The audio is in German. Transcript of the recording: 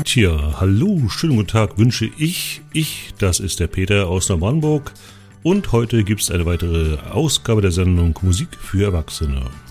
Tja, hallo, schönen guten Tag wünsche ich, das ist der Peter aus Neubrandenburg und heute gibt es eine weitere Ausgabe der Sendung Musik für Erwachsene.